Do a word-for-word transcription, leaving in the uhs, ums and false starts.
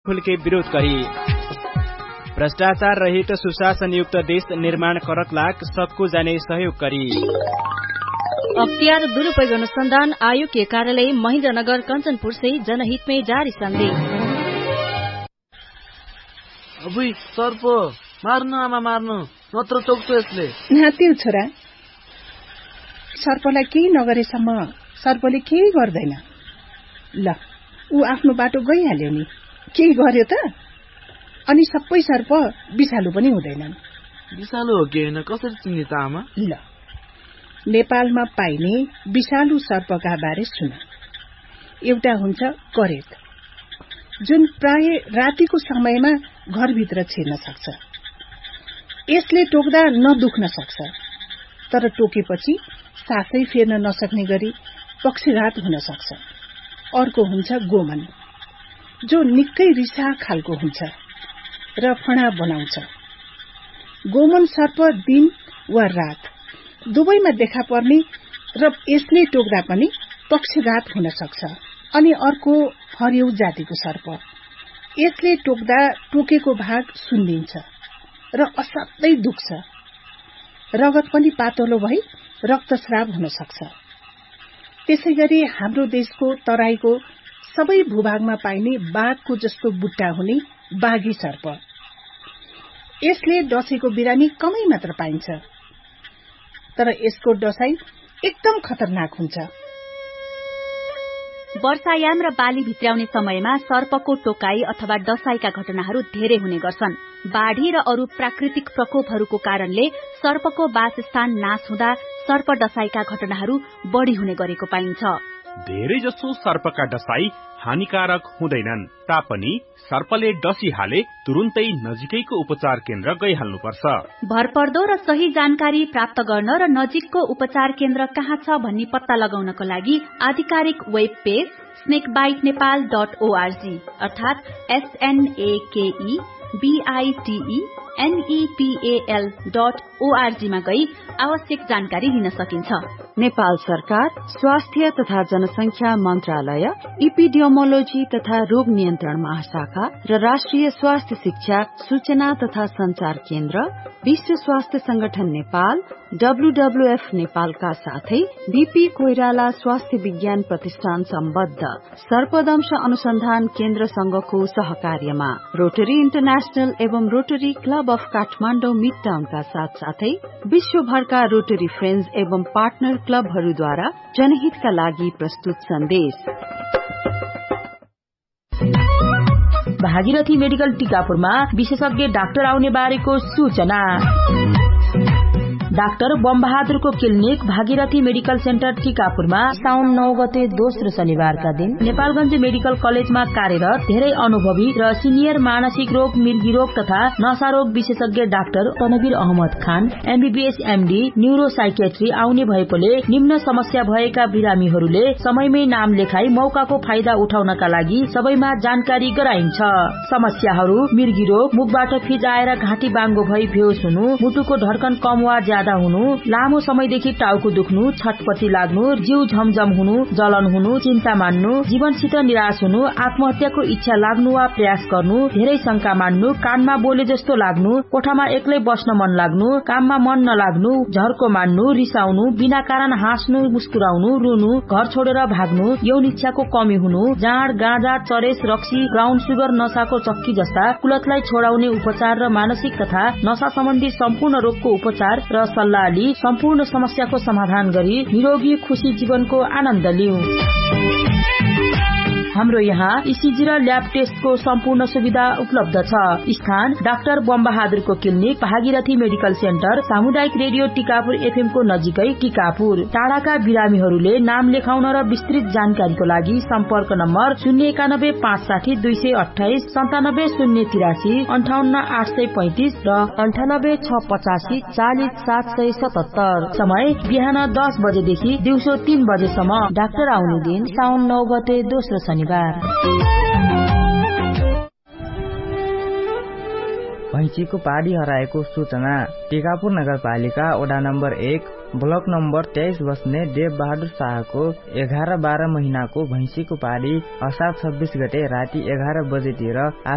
खुलके विरोध गरी। भ्रष्टाचार रहित सुशासनयुक्त देश निर्माण करक लाग सबको जाने सहयोग गरी। अख्तियार दुरुपयोग अनुसंधान आयोग के कार्यालय महेन्द्रनगर कंचनपुर से जनहित में जारी संदेश। अबुई सर्प मार्नु आमा मार्नु नत्र टोक्छु यसले। नातिउ छोरा, सर्पलाई केही नगरेसम्म सर्पले केही गर्दैन। ल ऊ आफ्नो बाटो गइहाल्यो नि, केही गर्यो त? अनि सबै सर्प विषालु पनि हुँदैनन्। विषालु हो कि होइन कसरी चिन्ने त आमा? ल नेपालमा पाइने विषालु सर्पका बारे सुन। एउटा हुन्छ करेत, जुन प्राय रातिको समयमा घरभित्र छिर्न सक्छ। यसले टोक्दा नदुख्न सक्छ, तर टोकेपछि सासै फेर्न नसक्ने गरी पक्षघात हुन सक्छ। अर्को हुन्छ गोमन, जो निकै रिसा खालको हुन्छ र फणा बनाउँछ। गोमन सर्प दिन वा रात दुवैमा देखा पर्ने र यसले टोक्दा पनि पक्षघात हुन सक्छ। अनि अर्को हरियो जातिको सर्प, यसले टोक्दा टोकेको भाग सुन्दिन्छ र असाध्यै दुख्छ। रगत पनि पातलो भई रक्तस्राव हुन सक्छ। त्यसैगरी हाम्रो देशको तराईको सबै भूभागमा पाइने बाघको जस्तो बुट्टा हुने बाघी सर्प, यसले डसेको बिरामी कमै मात्र पाइन्छ, तर यसको डसाई एकदम खतरनाक हुन्छ। वर्षायाम र बाली भित्राउने समयमा सर्पको टोकाई अथवा डसाईका घटनाहरू धेरै हुने गर्छन्। बाढ़ी र अरू प्राकृतिक प्रकोपहरूको कारणले सर्पको वासस्थान नाश हुँदा सर्प डसाईका घटनाहरू बढ़ी हुने गरेको पाइन्छ। धेरै जसो सर्पका डसाई हानिकारक हुँदैनन् तापनि सर्पले डसिहाले तुरुन्तै नजिकैको उपचार केन्द्र गइहाल्नुपर्छ। भरपर्दो र सही जानकारी प्राप्त गर्न र नजिकको उपचार केन्द्र कहाँ छ भन्ने पत्ता लगाउनको लागि आधिकारिक web page स्नेकबाइट Nepal dot ORG अर्थात एसएनएकेई बीआईटीई एनईपीएल डट ओआरजी मा गई आवश्यक जानकारी लिन सकिन्छ। नेपाल सरकार स्वास्थ्य तथा जनसंख्या मन्त्रालय, इपिडियोमोलोजी तथा रोग नियन्त्रण महाशाखा र राष्ट्रिय स्वास्थ्य शिक्षा सूचना तथा संचार केन्द्र, विश्व स्वास्थ्य संगठन नेपाल, डब्ल्यूडब्ल्यूएफ नेपालका साथै बीपी कोइराला स्वास्थ्य विज्ञान प्रतिष्ठान सम्बद्ध सर्पदंश अनुसन्धान केन्द्र संघको सहकार्यमा रोटरी इन्टरनेशनल एवं rotary club of Kathmandu mid टाउनका साथ साथै विश्वभरका रोटरी फ्रेन्ड्स एवं पार्टनर क्लबहरूद्वारा जनहितका लागि प्रस्तुत सन्देश। भागीरथी मेडिकल टिकापुरमा विशेषज्ञ डाक्टर आउने बारेको सूचना। Doctor बमबहादुरको clinic Bhagirathi medical centre टिकापुरमा साउन नौ गते दोस्रो शनिबारका दिन नेपालगञ्ज मेडिकल कलेजमा कार्यरत धेरै अनुभवी र सिनियर मानसिक रोग, मृगी रोग तथा नशा रोग विशेषज्ञ डाक्टर तनवीर अहमद खान एमबीबीएस एमडी न्यूरो साइकेट्री आउने भएकोले निम्न समस्या भएका बिरामीहरूले समयमै नाम लेखाई मौकाको फाइदा उठाउनका लागि सबैमा जानकारी गराइन्छ। समस्याहरू मृगी रोग, मुखबाट फिज आएर घाँटी बाङ्गो भई बेहोस हुनु, मुटुको धड्कन कम वा ज्यादा हुनु, लामो समयदेखि टाउको दुख्नु, छटपटी लाग्नु, जिउ झमझम हुनु, जलन हुनु, चिन्ता मान्नु, जीवनसित निराश हुनु, आत्महत्याको इच्छा लाग्नु वा प्रयास गर्नु, धेरै शंका मान्नु, कानमा बोले जस्तो लाग्नु, कोठामा एक्लै बस्न मन लाग्नु, काममा मन नलाग्नु, झर्को मान्नु, रिसाउनु, बिना कारण हाँस्नु, मुस्कुराउनु, रुनु, घर छोडेर भाग्नु, यौन इच्छाको कमी हुनु, जाँड, गाँजा, चरेस, रक्सी, ब्राउन सुगर, नशाको चक्की जस्ता कुलतलाई छोडाउने उपचार र मानसिक तथा नशा सम्बन्धी सम्पूर्ण रोगको उपचार र सल्लाह लिई सम्पूर्ण समस्याको समाधान गरी निरोगी खुशी जीवनको आनन्द लिऊ। हाम्रो यहाँ ईसीजी र ल्याब टेस्टको सम्पूर्ण सुविधा उपलब्ध छ। स्थान doctor बमबहादुरको clinic Bhagirathi medical centre, सामुदायिक रेडियो टिकापुर एफएम को नजिकै टिकापुर। टाढाका बिरामीहरूले नाम लेखाउन र विस्तृत जानकारीको लागि सम्पर्क नम्बर शून्य एकानब्बे पाँच साठी दुई सय अठाइस सन्तानब्बे शून्य तिरासी अन्ठाउन्न आठ सय पैंतिस र अन्ठानब्बे छ पचासी चालिस सात सय सतहत्तर। समय बिहान दस बजेदेखि दिउँसो तीन बजेसम्म। डाक्टर आउने दिन साउन नौ गते दोस्रो शनिबार। भैँसीको पाडी हराएको सूचना। टिकापुर नगरपालिका वडा नम्बर एक ब्लक नम्बर तेइस बस्ने देव बहादुर शाहको एघार बाह्र महिनाको भैँसीको पाडी असार छब्बीस गते राति एघार बजेतिर